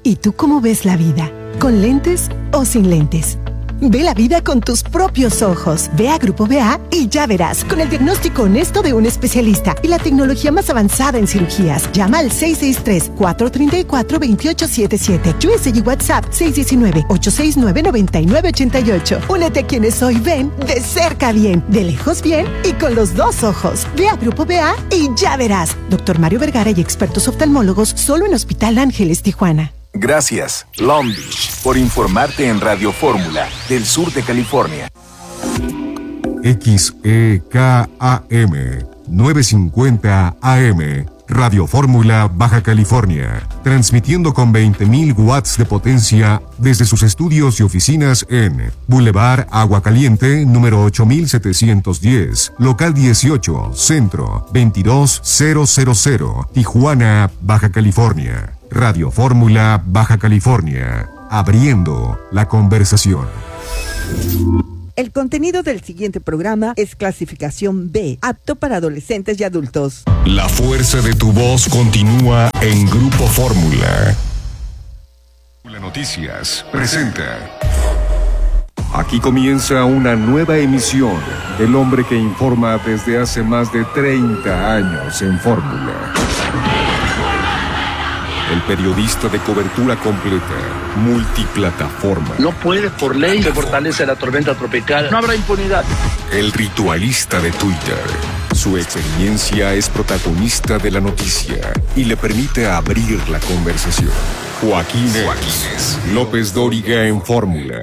¿Y tú cómo ves la vida? ¿Con lentes o sin lentes? Ve la vida con tus propios ojos. Ve a Grupo BA y ya verás, con el diagnóstico honesto de un especialista y la tecnología más avanzada en cirugías. Llama al 663-434-2877. USA y WhatsApp 619-869-9988. Únete a quienes hoy ven de cerca bien, de lejos bien y con los dos ojos. Ve a Grupo BA y ya verás. Dr. Mario Vergara y expertos oftalmólogos solo en Hospital Ángeles, Tijuana. Gracias, Long Beach, por informarte en Radio Fórmula del sur de California. XEKAM 950 AM, Radio Fórmula, Baja California, transmitiendo con 20.000 watts de potencia desde sus estudios y oficinas en Boulevard Agua Caliente, número 8710, local 18, centro 22000, Tijuana, Baja California. Radio Fórmula, Baja California, abriendo la conversación. El contenido del siguiente programa es clasificación B, apto para adolescentes y adultos. La fuerza de tu voz continúa en Grupo Fórmula. La Noticias presenta. Aquí comienza una nueva emisión del hombre que informa desde hace más de 30 años en Fórmula. El periodista de cobertura completa, multiplataforma. No puede, por ley, se fortalece la tormenta tropical. No habrá impunidad. El ritualista de Twitter. Su experiencia es protagonista de la noticia y le permite abrir la conversación. Joaquín López Dóriga en Fórmula.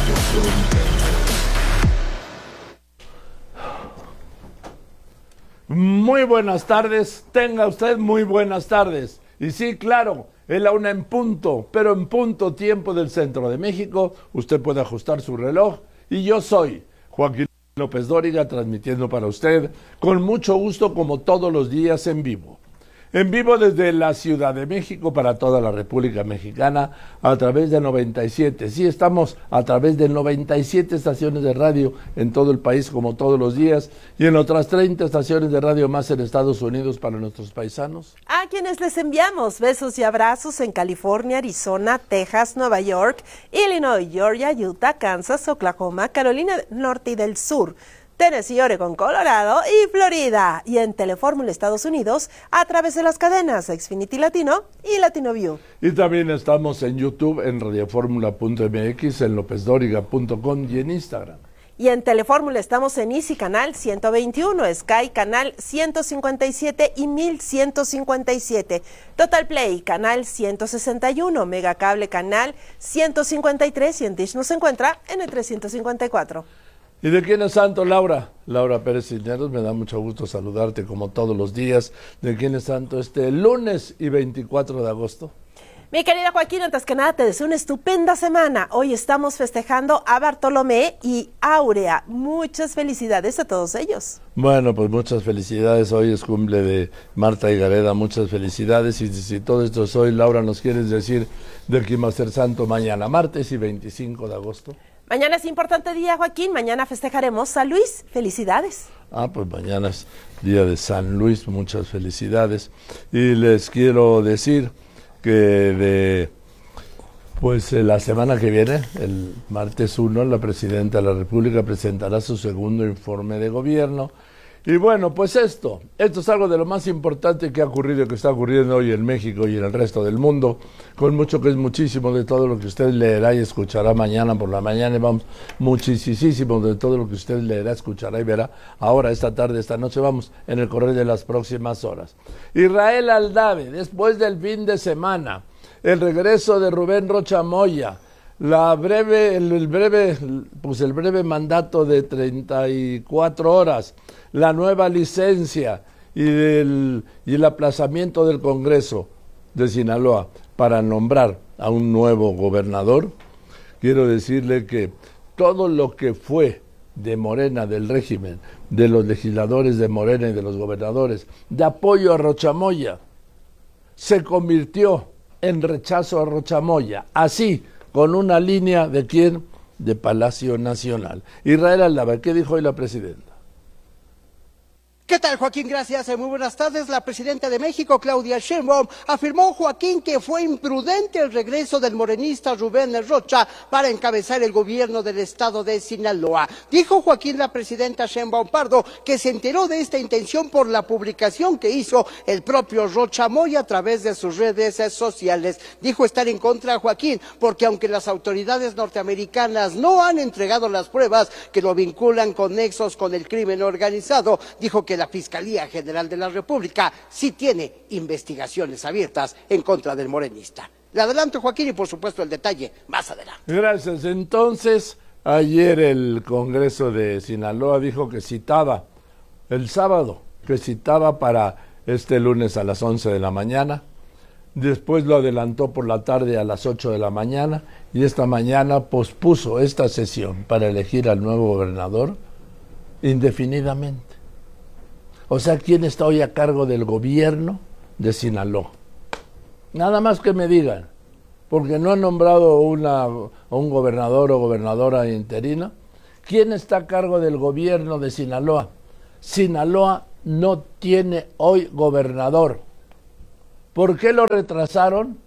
Muy buenas tardes, tenga usted muy buenas tardes. Y sí, claro, es la 1 en punto, pero en punto tiempo del centro de México. Usted puede ajustar su reloj y yo soy Joaquín López Dóriga, transmitiendo para usted con mucho gusto como todos los días en vivo. En vivo desde la Ciudad de México para toda la República Mexicana a través de 97. Sí, estamos a través de 97 estaciones de radio en todo el país como todos los días y en otras 30 estaciones de radio más en Estados Unidos para nuestros paisanos. A quienes les enviamos besos y abrazos en California, Arizona, Texas, Nueva York, Illinois, Georgia, Utah, Kansas, Oklahoma, Carolina del Norte y del Sur, Tennessee, Oregon, Colorado y Florida, y en Telefórmula Estados Unidos a través de las cadenas Xfinity Latino y Latino View. Y también estamos en YouTube, en radioformula.mx, en lopezdoriga.com y en Instagram. Y en Telefórmula estamos en Easy Canal 121, Sky Canal 157 y 1157, Total Play Canal 161, Megacable Canal 153 y en Dish nos encuentra en el 354. ¿Y de quién es santo, Laura? Laura Pérez Cisneros, me da mucho gusto saludarte como todos los días. ¿De quién es santo este lunes y 24 de agosto? Mi querida Joaquín, antes que nada te deseo una estupenda semana. Hoy estamos festejando a Bartolomé y Áurea. Muchas felicidades a todos ellos. Bueno, pues muchas felicidades. Hoy es cumple de Marta y Gareda. Muchas felicidades. Y si todo esto es hoy, Laura, ¿nos quieres decir de quién va a ser santo mañana, martes y 25 de agosto? Mañana es importante día, Joaquín. Mañana festejaremos San Luis. Felicidades. Pues mañana es día de San Luis. Muchas felicidades. Y les quiero decir que la semana que viene, el martes 1, la Presidenta de la República presentará su segundo informe de gobierno. Y bueno, pues esto es algo de lo más importante que ha ocurrido y que está ocurriendo hoy en México y en el resto del mundo, con mucho que es muchísimo de todo lo que usted leerá y escuchará mañana por la mañana, y vamos, muchísimo de todo lo que usted leerá, escuchará y verá ahora, esta tarde, esta noche, vamos, en el correr de las próximas horas. Israel Aldave, después del fin de semana, el regreso de Rubén Rocha Moya, el breve mandato de 34 horas, la nueva licencia y el aplazamiento del Congreso de Sinaloa para nombrar a un nuevo gobernador. Quiero decirle que todo lo que fue de Morena, del régimen, de los legisladores de Morena y de los gobernadores, de apoyo a Rocha Moya, se convirtió en rechazo a Rocha Moya, así, con una línea de ¿quién? De Palacio Nacional. Israel Aldave, ¿qué dijo hoy la presidenta? ¿Qué tal, Joaquín? Gracias. Muy buenas tardes. La presidenta de México, Claudia Sheinbaum, afirmó, Joaquín, que fue imprudente el regreso del morenista Rubén Rocha para encabezar el gobierno del estado de Sinaloa. Dijo Joaquín, la presidenta Sheinbaum Pardo, que se enteró de esta intención por la publicación que hizo el propio Rocha Moya a través de sus redes sociales. Dijo estar en contra, Joaquín, porque aunque las autoridades norteamericanas no han entregado las pruebas que lo vinculan con nexos con el crimen organizado, dijo que la Fiscalía General de la República sí tiene investigaciones abiertas en contra del morenista. Le adelanto, Joaquín, y por supuesto el detalle más adelante. Gracias. Entonces, ayer el Congreso de Sinaloa dijo que citaba, el sábado, que citaba para este lunes a las 11 de la mañana, después lo adelantó por la tarde a las 8 de la mañana, y esta mañana pospuso esta sesión para elegir al nuevo gobernador indefinidamente. O sea, ¿quién está hoy a cargo del gobierno de Sinaloa? Nada más que me digan, porque no han nombrado a un gobernador o gobernadora interina. ¿Quién está a cargo del gobierno de Sinaloa? Sinaloa no tiene hoy gobernador. ¿Por qué lo retrasaron?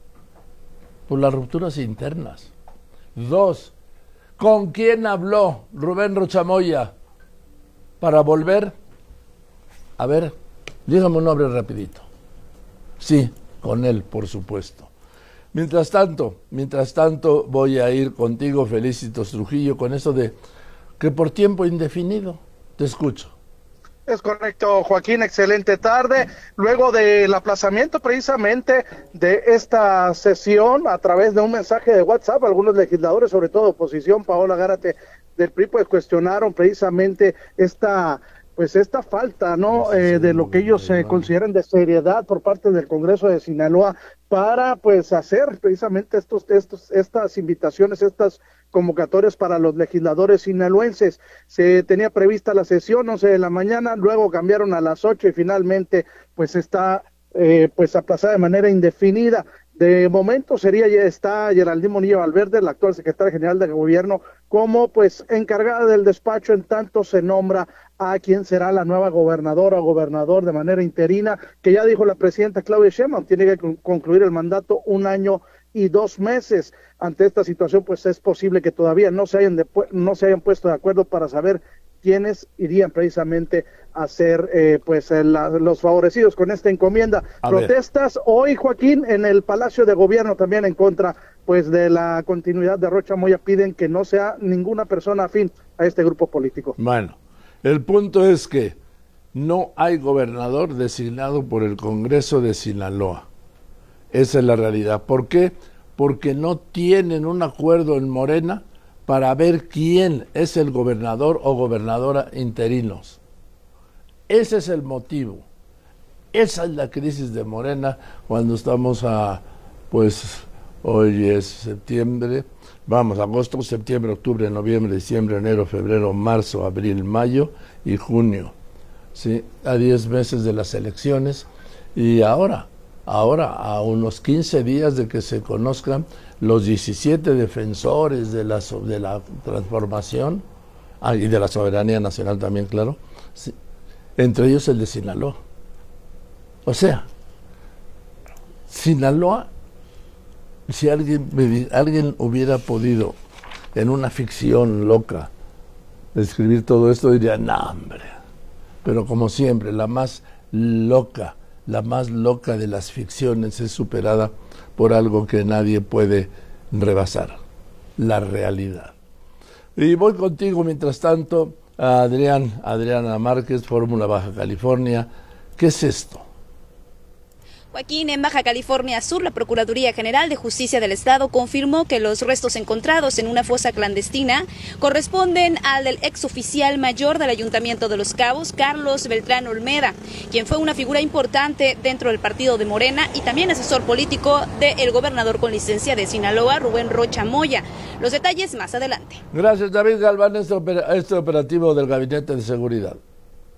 Por las rupturas internas. 2. ¿Con quién habló Rubén Rocha Moya para volver? A ver, dígame un nombre rapidito. Sí, con él, por supuesto. Mientras tanto, voy a ir contigo, Felicitos Trujillo, con eso de que por tiempo indefinido. Te escucho. Es correcto, Joaquín, excelente tarde. Luego del aplazamiento precisamente de esta sesión a través de un mensaje de WhatsApp, algunos legisladores, sobre todo oposición, Paola Gárate del PRI, pues cuestionaron precisamente esta falta, ¿no? De lo que ellos consideran de seriedad por parte del Congreso de Sinaloa para pues hacer precisamente estas invitaciones, estas convocatorias para los legisladores sinaloenses. Se tenía prevista la sesión 11 de la mañana, luego cambiaron a las 8 y finalmente pues está pues aplazada de manera indefinida. De momento está Geraldine Monilla Valverde, la actual secretaria general de gobierno, como pues encargada del despacho, en tanto se nombra a quien será la nueva gobernadora o gobernador de manera interina, que ya dijo la presidenta Claudia Sheinbaum, tiene que concluir el mandato 1 año y 2 meses. Ante esta situación, pues es posible que todavía no se hayan puesto de acuerdo para saber quiénes irían precisamente a ser los favorecidos con esta encomienda. Protestas hoy, Joaquín, en el Palacio de Gobierno también en contra pues de la continuidad de Rocha Moya. Piden que no sea ninguna persona afín a este grupo político. Bueno, el punto es que no hay gobernador designado por el Congreso de Sinaloa. Esa es la realidad. ¿Por qué? Porque no tienen un acuerdo en Morena para ver quién es el gobernador o gobernadora interinos. Ese es el motivo. Esa es la crisis de Morena cuando estamos hoy es septiembre, agosto, septiembre, octubre, noviembre, diciembre, enero, febrero, marzo, abril, mayo y junio. ¿Sí? A 10 meses de las elecciones y ahora a unos 15 días de que se conozcan los 17 defensores de la transformación y de la soberanía nacional también, claro, sí, entre ellos el de Sinaloa. O sea, Sinaloa, si alguien hubiera podido en una ficción loca describir todo esto, diría, no, hombre. Pero como siempre, la más loca de las ficciones es superada por algo que nadie puede rebasar, la realidad. Y voy contigo, mientras tanto, a Adriana Márquez, Fórmula Baja California. ¿Qué es esto? Joaquín, en Baja California Sur, la Procuraduría General de Justicia del Estado confirmó que los restos encontrados en una fosa clandestina corresponden al del exoficial mayor del Ayuntamiento de Los Cabos, Carlos Beltrán Olmeda, quien fue una figura importante dentro del partido de Morena y también asesor político del gobernador con licencia de Sinaloa, Rubén Rocha Moya. Los detalles más adelante. Gracias, David Galván, este operativo del Gabinete de Seguridad.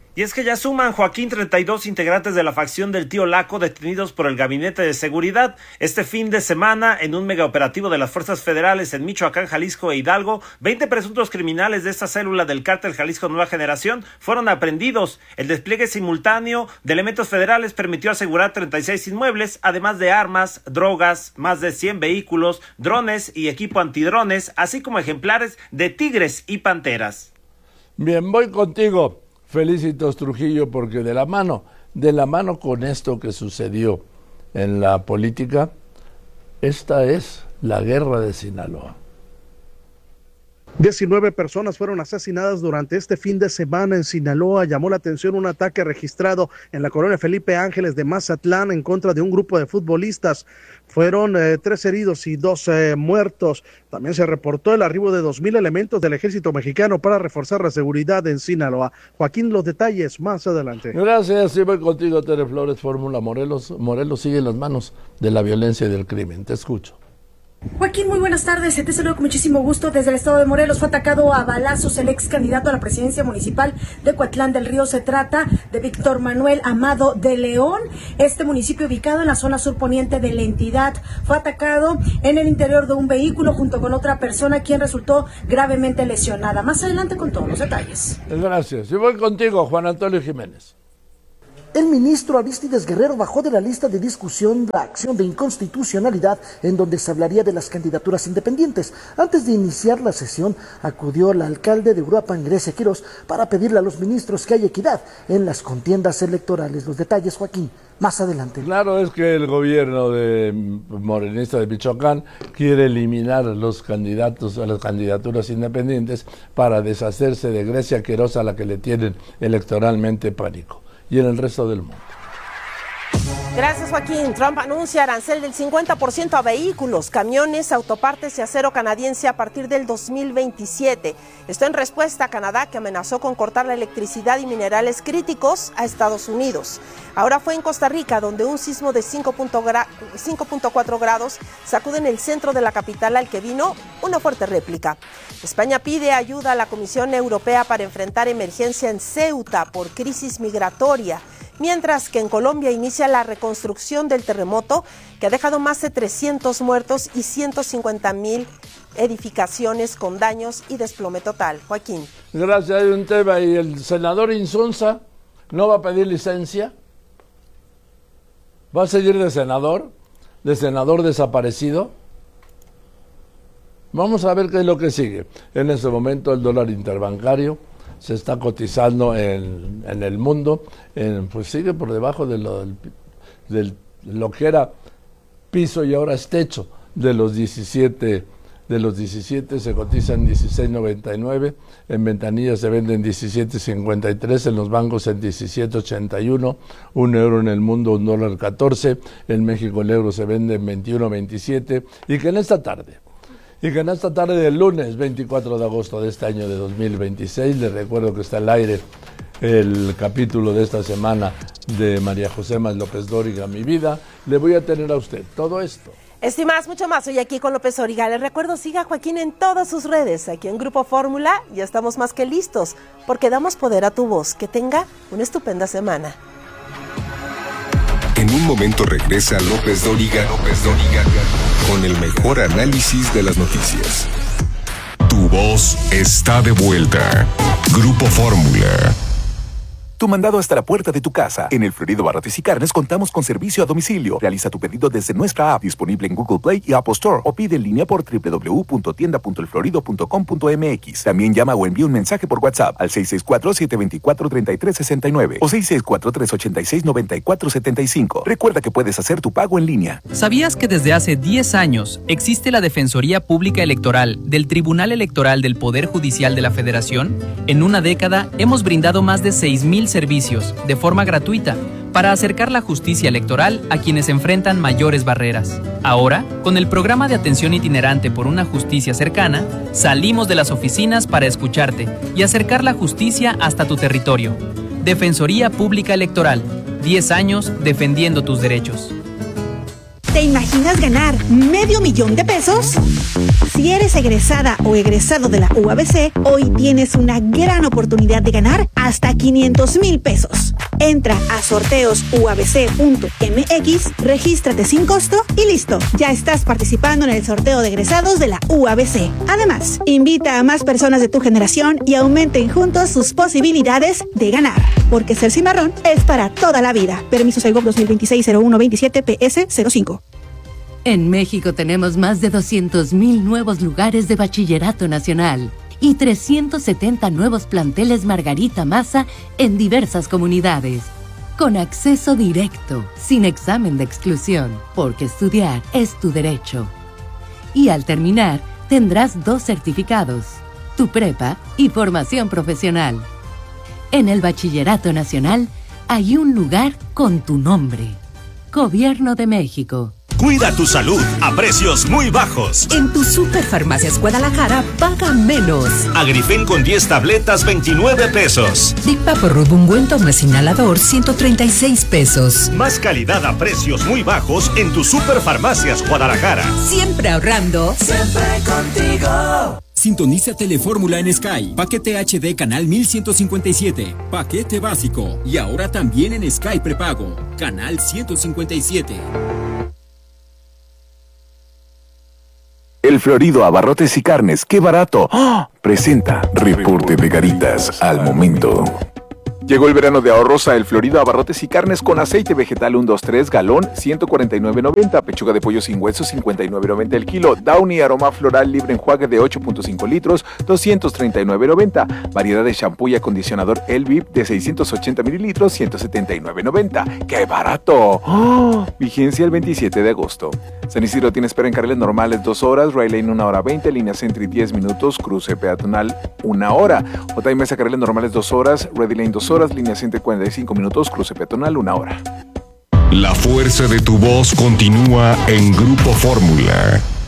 Y es que ya suman, Joaquín, 32 integrantes de la facción del Tío Laco detenidos por el Gabinete de Seguridad. Este fin de semana, en un megaoperativo de las fuerzas federales en Michoacán, Jalisco e Hidalgo, 20 presuntos criminales de esta célula del cártel Jalisco Nueva Generación fueron aprehendidos. El despliegue simultáneo de elementos federales permitió asegurar 36 inmuebles, además de armas, drogas, más de 100 vehículos, drones y equipo antidrones, así como ejemplares de tigres y panteras. Bien, voy contigo. Felicitos, Trujillo, porque de la mano con esto que sucedió en la política, esta es la guerra de Sinaloa. 19 personas fueron asesinadas durante este fin de semana en Sinaloa. Llamó la atención un ataque registrado en la colonia Felipe Ángeles de Mazatlán en contra de un grupo de futbolistas. Fueron 3 heridos y 2 muertos. También se reportó el arribo de 2,000 elementos del ejército mexicano para reforzar la seguridad en Sinaloa. Joaquín, los detalles más adelante. Gracias, sí, voy contigo, Tere Flores, Fórmula Morelos. Morelos sigue en las manos de la violencia y del crimen. Te escucho. Joaquín, muy buenas tardes. Te saludo con muchísimo gusto desde el estado de Morelos. Fue atacado a balazos el ex candidato a la presidencia municipal de Coatlán del Río. Se trata de Víctor Manuel Amado de León. Este municipio, ubicado en la zona surponiente de la entidad, fue atacado en el interior de un vehículo junto con otra persona, quien resultó gravemente lesionada. Más adelante con todos los detalles. Gracias. Y voy contigo, Juan Antonio Jiménez. El ministro Arístides Guerrero bajó de la lista de discusión la acción de inconstitucionalidad en donde se hablaría de las candidaturas independientes. Antes de iniciar la sesión, acudió la alcalde de Uruapan, Grecia Quirós, para pedirle a los ministros que haya equidad en las contiendas electorales. Los detalles, Joaquín, más adelante. Claro, es que el gobierno de morenista de Michoacán quiere eliminar los candidatos a las candidaturas independientes para deshacerse de Grecia Quirós, a la que le tienen electoralmente pánico, y en el resto del mundo. Gracias, Joaquín. Trump anuncia arancel del 50% a vehículos, camiones, autopartes y acero canadiense a partir del 2027. Esto en respuesta a Canadá, que amenazó con cortar la electricidad y minerales críticos a Estados Unidos. Ahora fue en Costa Rica, donde un sismo de 5.4 grados sacude en el centro de la capital, al que vino una fuerte réplica. España pide ayuda a la Comisión Europea para enfrentar emergencia en Ceuta por crisis migratoria, mientras que en Colombia inicia la reconstrucción del terremoto, que ha dejado más de 300 muertos y 150,000 edificaciones con daños y desplome total. Joaquín. Gracias, hay un tema, y el senador Insunza no va a pedir licencia, va a seguir de senador desaparecido. Vamos a ver qué es lo que sigue. En este momento el dólar interbancario se está cotizando en el mundo, pues sigue por debajo de lo que era piso y ahora es techo de los 17. De los 17 se cotizan 16.99, en ventanillas se venden 17.53, en los bancos en 17.81, un euro en el mundo, $1.14, en México el euro se vende en 21.27, y que en esta tarde del lunes 24 de agosto de este año de 2026, les recuerdo que está al aire el capítulo de esta semana de María José Más López Dóriga, Mi Vida, le voy a tener a usted todo esto. Esto y más, mucho más, hoy aquí con López Dóriga. Les recuerdo, siga a Joaquín en todas sus redes. Aquí en Grupo Fórmula ya estamos más que listos, porque damos poder a tu voz. Que tenga una estupenda semana. En un momento regresa López Dóriga, con el mejor análisis de las noticias. Tu voz está de vuelta. Grupo Fórmula. Tu mandado hasta la puerta de tu casa. En El Florido Barrotes y Carnes contamos con servicio a domicilio. Realiza tu pedido desde nuestra app, disponible en Google Play y Apple Store, o pide en línea por www.tienda.elflorido.com.mx. También llama o envía un mensaje por WhatsApp al 664-724-3369 o 664-386-9475. Recuerda que puedes hacer tu pago en línea. ¿Sabías que desde hace 10 años existe la Defensoría Pública Electoral del Tribunal Electoral del Poder Judicial de la Federación? En una década hemos brindado más de 6,000 servicios de forma gratuita para acercar la justicia electoral a quienes enfrentan mayores barreras. Ahora, con el programa de atención itinerante por una justicia cercana, salimos de las oficinas para escucharte y acercar la justicia hasta tu territorio. Defensoría Pública Electoral, 10 años defendiendo tus derechos. Te ¿Te imaginas ganar $500,000 de pesos? Si eres egresada o egresado de la UABC, hoy tienes una gran oportunidad de ganar hasta $500,000 pesos. Entra a sorteosuabc.mx, regístrate sin costo y listo. Ya estás participando en el sorteo de egresados de la UABC. Además, invita a más personas de tu generación y aumenten juntos sus posibilidades de ganar. Porque ser cimarrón es para toda la vida. Permiso Segov 2026-0127 PS05. En México tenemos más de 200,000 nuevos lugares de bachillerato nacional y 370 nuevos planteles Margarita Maza en diversas comunidades. Con acceso directo, sin examen de exclusión, porque estudiar es tu derecho. Y al terminar, tendrás 2 certificados, tu prepa y formación profesional. En el Bachillerato Nacional hay un lugar con tu nombre. Gobierno de México. Cuida tu salud a precios muy bajos. En tu Superfarmacias Guadalajara paga menos. Agrifen con 10 tabletas, 29 pesos. Dicvaporub ungüento más inhalador, 136 pesos. Más calidad a precios muy bajos en tu Superfarmacias Guadalajara. Siempre ahorrando. Siempre contigo. Sintoniza Telefórmula en Sky. Paquete HD canal 1157. Paquete básico. Y ahora también en Sky prepago. Canal 157. El Florido Abarrotes y Carnes, ¡qué barato! ¡Oh! Presenta Reporte de Garitas al momento. Llegó el verano de ahorros a El Florido Abarrotes y Carnes con aceite vegetal 123 galón, 149.90, pechuga de pollo sin hueso, 59.90 el kilo, Downy aroma floral libre enjuague de 8.5 litros, 239.90, variedad de shampoo y acondicionador Elvip de 680 mililitros, 179.90. ¡Qué barato! ¡Oh! Vigencia el 27 de agosto. San Isidro tiene espera en carriles normales 2 horas, Ray Lane 1 hora 20, línea Sentry 10 minutos, cruce peatonal 1 hora. J. Mesa carriles normales 2 horas, Ready Lane 2 horas, línea Sentry 45 minutos, cruce peatonal 1 hora. La fuerza de tu voz continúa en Grupo Fórmula.